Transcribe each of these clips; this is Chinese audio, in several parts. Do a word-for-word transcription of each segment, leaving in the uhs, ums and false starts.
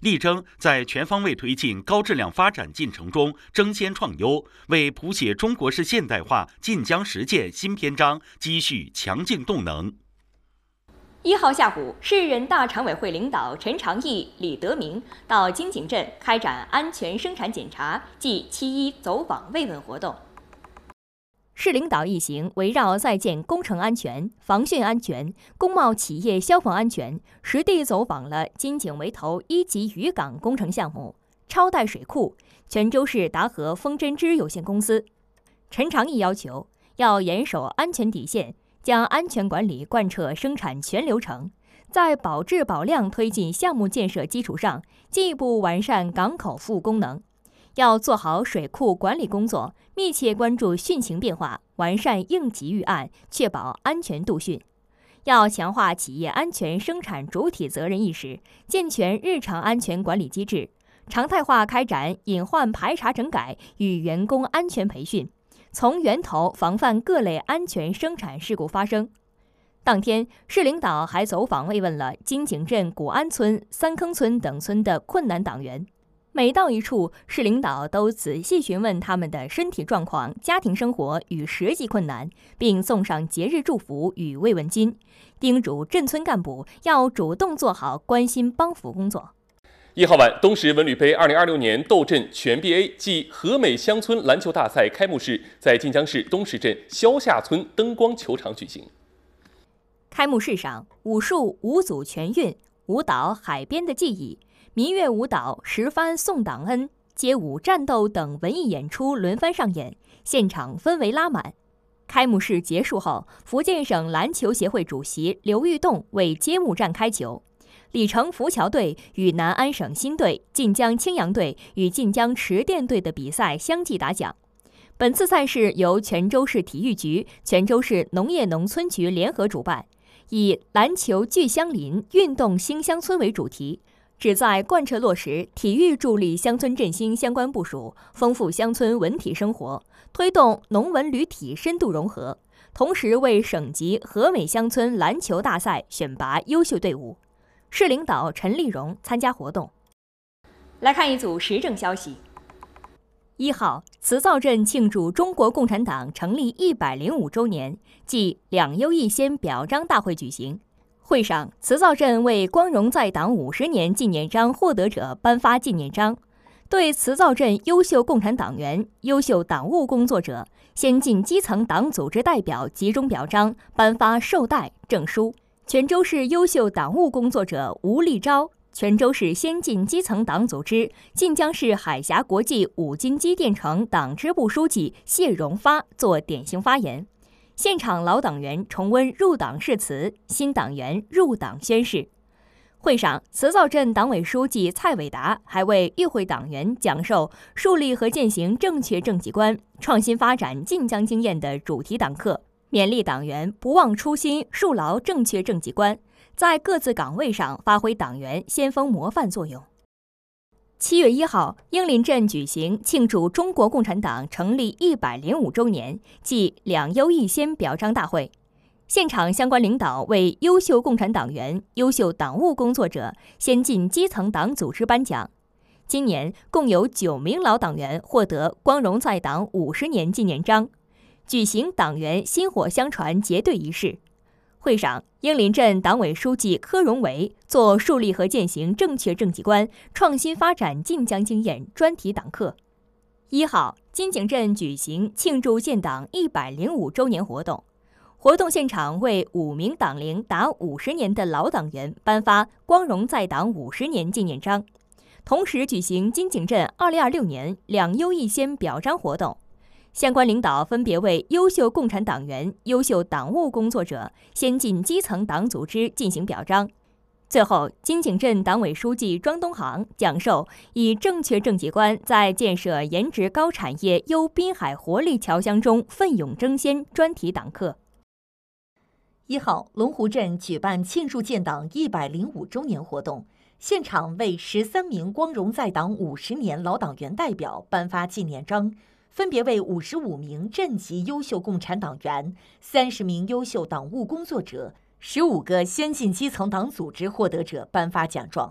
力争在全方位推进高质量发展进程中争先创优，为谱写中国式现代化晋江实践新篇章积蓄强劲动能。 一号下午，市人大常委会领导陈长义、李德明到金井镇开展安全生产检查暨七一走访慰问活动。市领导一行围绕在建工程安全、防汛安全、工贸企业消防安全，实地走访了金井围头一级渔港工程项目、超带水库、泉州市达和丰针织有限公司。陈长义要求要严守安全底线，将安全管理贯彻生产全流程，在保质保量推进项目建设基础上，进一步完善港口服务功能。要做好水库管理工作，密切关注汛情变化，完善应急预案，确保安全度汛。要强化企业安全生产主体责任意识，健全日常安全管理机制，常态化开展隐患排查整改与员工安全培训，从源头防范各类安全生产事故发生。当天，市领导还走访慰问了金井镇古安村、三坑村等村的困难党员。每到一处，市领导都仔细询问他们的身体状况、家庭生活与实际困难，并送上节日祝福与慰问金，叮嘱镇村干部要主动做好关心帮扶工作。 一号晚，东石文旅杯二零二六年斗镇全 B A 暨和美乡村篮球大赛开幕式在晋江市东石镇萧下村灯光球场举行。 开幕式上，武术五组全运、舞蹈海边的记忆、民乐舞蹈十番送党恩、街舞战斗等文艺演出轮番上演，现场氛围拉满。开幕式结束后，福建省篮球协会主席刘玉栋为揭幕战开球，李城浮桥队与南安省新队、晋江青阳队与晋江池淀队的比赛相继打响。本次赛事由泉州市体育局、泉州市农业农村局联合主办，以篮球聚乡邻、运动兴乡村为主题，旨在贯彻落实体育助力乡村振兴相关部署，丰富乡村文体生活，推动农文旅体深度融合，同时为省级和美乡村篮球大赛选拔优秀队伍。市领导陈丽蓉参加活动。来看一组时政消息。一号，慈灶镇庆祝中国共产党成立一百零五周年暨两优一先表彰大会举行。会上，慈灶镇为光荣在党五十年纪念章获得者颁发纪念章，对慈灶镇优秀共产党员、优秀党务工作者、先进基层党组织代表集中表彰，颁发绶带、证书。泉州市优秀党务工作者吴立昭、泉州市先进基层党组织、晋江市海峡国际五金机电城党支部书记谢荣发作典型发言。现场老党员重温入党誓词，新党员入党宣誓。会上，慈灶镇党委书记蔡伟达还为与会党员讲授树立和践行正确政绩观、创新发展晋江经验的主题党课，勉励党员不忘初心，树牢正确政绩观，在各自岗位上发挥党员先锋模范作用。七月一号，英林镇举行庆祝中国共产党成立一百零五周年暨两优一先表彰大会。现场相关领导为优秀共产党员、优秀党务工作者、先进基层党组织颁奖。今年共有九名老党员获得光荣在党五十年纪念章，举行党员薪火相传结对仪式。会上，英林镇党委书记柯荣维作树立和践行正确政绩观、创新发展晋江经验专题党课。一号，金井镇举行庆祝建党一百零五周年活动，活动现场为五名党龄达五十年的老党员颁发光荣在党五十年纪念章，同时举行金井镇二零二六年两优一先表彰活动。相关领导分别为优秀共产党员、优秀党务工作者、先进基层党组织进行表彰。最后，金井镇党委书记庄东航讲授以正确政绩观在建设颜值高产业优滨海活力侨乡中奋勇争先专题党课。 一号，龙湖镇举办庆祝建党一百零五周年活动，现场为十三名光荣在党五十年老党员代表颁发纪念章，分别为五十五名镇级优秀共产党员、三十名优秀党务工作者、十五个先进基层党组织获得者颁发奖状。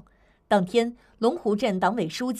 当天，龙湖镇党委书记。